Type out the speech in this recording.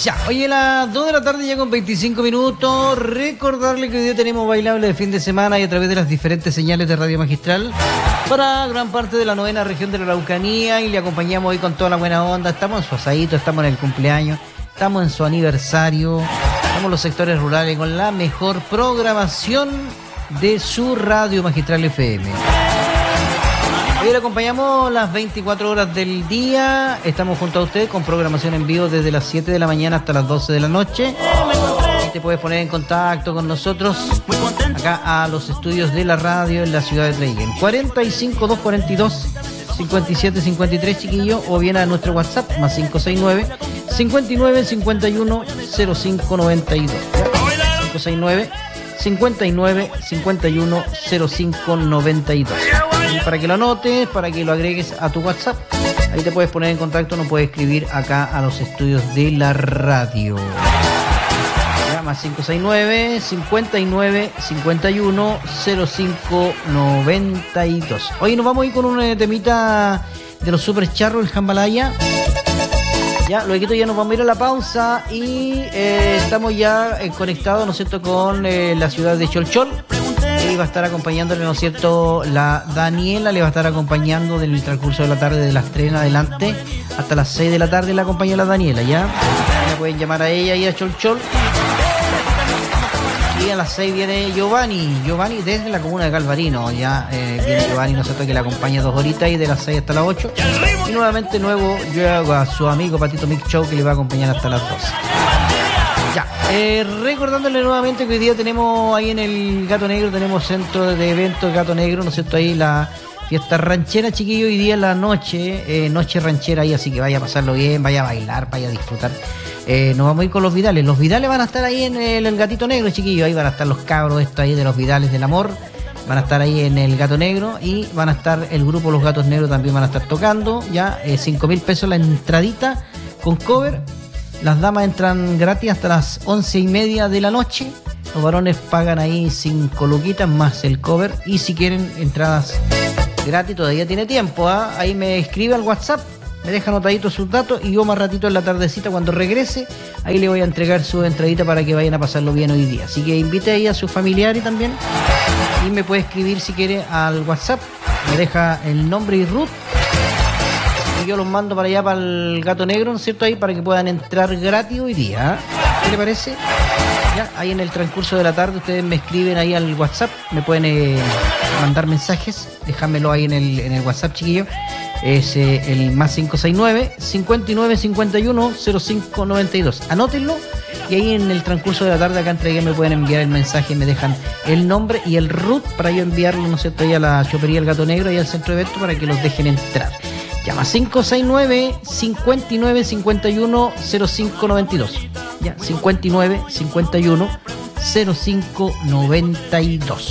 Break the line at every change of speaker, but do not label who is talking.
Ya, oye, a las 2 de la tarde ya con 25 minutos. Recordarle que hoy día tenemos bailable de fin de semana y a través de las diferentes señales de Radio Magistral para gran parte de la 9ª región de la Araucanía, y le acompañamos hoy con toda la buena onda. Estamos en su asadito, estamos en el cumpleaños, estamos en su aniversario, estamos en los sectores rurales con la mejor programación de su Radio Magistral FM. Hoy le acompañamos las 24 horas del día. Estamos junto a usted con programación en vivo desde las 7 de la mañana hasta las 12 de la noche. Te puedes poner en contacto con nosotros acá a los estudios de la radio en la ciudad de Traiguén. 45 242 57 53, chiquillo, o bien a nuestro WhatsApp más 569 59 51 05 92. 569 59 51 05 92. Para que lo anotes, para que lo agregues a tu WhatsApp. Ahí te puedes poner en contacto, nos puedes escribir acá a los estudios de la radio. Ya, más 569 59 51 05 92. Hoy nos vamos a ir con un temita de los super charros, el Jambalaya. Ya, luego ya nos vamos a ir a la pausa y estamos ya conectados, ¿no es cierto?, con la ciudad de Cholchol. Y va a estar acompañándole, ¿no es cierto?, la Daniela le va a estar acompañando en el transcurso de la tarde, de las 3 en adelante hasta las 6 de la tarde la acompaña la Daniela, ¿ya? Ya pueden llamar a ella y a Cholchol. Y a las 6 viene Giovanni desde la comuna de Calvarino, ya viene Giovanni, ¿no es cierto?, que le acompaña 2 horitas y de las 6 hasta las 8. Y nuevamente yo hago a su amigo Patito Mix Show, que le va a acompañar hasta las 12. Ya, recordándole nuevamente que hoy día tenemos ahí en el Gato Negro, tenemos centro de eventos Gato Negro, ¿no es cierto? Ahí la fiesta ranchera, chiquillo, hoy día en la noche, noche ranchera ahí, así que vaya a pasarlo bien, vaya a bailar, vaya a disfrutar. Nos vamos a ir con los Vidales. Los Vidales van a estar ahí en el Gatito Negro, chiquillo. Ahí van a estar los cabros estos ahí de los Vidales del Amor. Van a estar ahí en el Gato Negro y van a estar el grupo Los Gatos Negros, también van a estar tocando. Ya, 5.000 pesos la entradita con cover. Las damas entran gratis hasta las 11:30 de la noche. Los varones pagan ahí 5 luquitas más el cover. Y si quieren entradas gratis, todavía tiene tiempo, ¿eh? Ahí me escribe al WhatsApp, me deja anotaditos sus datos y yo más ratito en la tardecita, cuando regrese, ahí le voy a entregar su entradita para que vayan a pasarlo bien hoy día. Así que invite ahí a sus familiares también. Y me puede escribir si quiere al WhatsApp. Me deja el nombre y root. Y yo los mando para allá, para el Gato Negro, ¿no es cierto? Ahí para que puedan entrar gratis hoy día. ¿Qué le parece? Ya, ahí en el transcurso de la tarde ustedes me escriben ahí al WhatsApp. Me pueden mandar mensajes. Déjamelo ahí en el WhatsApp, chiquillo. Es el más 569 59 51 05 92. Anótenlo. Y ahí en el transcurso de la tarde acá entregué, me pueden enviar el mensaje, me dejan el nombre y el root para yo enviarlo, ¿no es cierto?, ahí a la chopería El Gato Negro y al centro de evento para que los dejen entrar. Llama 569 59 51 05 92. Ya, 59 51 05 92.